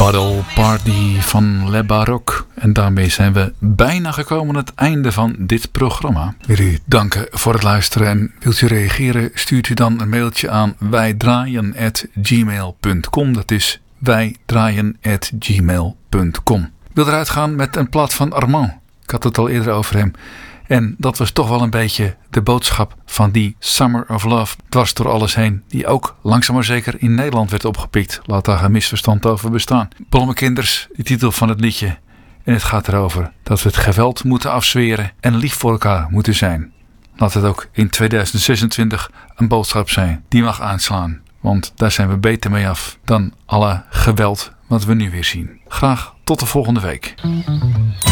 Bottle Party van Le Baroque. En daarmee zijn we bijna gekomen aan het einde van dit programma. Ik wil u danken voor het luisteren en wilt u reageren, stuurt u dan een mailtje aan wijdraaien@gmail.com. Dat is wijdraaien@gmail.com. Ik wil eruit gaan met een plaat van Armand. Ik had het al eerder over hem. En dat was toch wel een beetje de boodschap van die Summer of Love dwars door alles heen. Die ook langzaam maar zeker in Nederland werd opgepikt. Laat daar geen misverstand over bestaan. Blommekinders, de titel van het liedje. En het gaat erover dat we het geweld moeten afzweren en lief voor elkaar moeten zijn. Laat het ook in 2026 een boodschap zijn die mag aanslaan. Want daar zijn we beter mee af dan alle geweld wat we nu weer zien. Graag tot de volgende week.